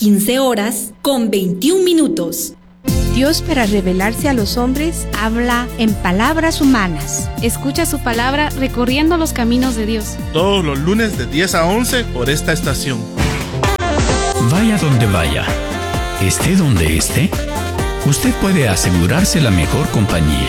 15 horas con 21 minutos. Dios, para revelarse a los hombres, habla en palabras humanas. Escucha su palabra recorriendo los caminos de Dios. Todos los lunes de 10 a 11 por esta estación. Vaya donde vaya, esté donde esté, usted puede asegurarse la mejor compañía.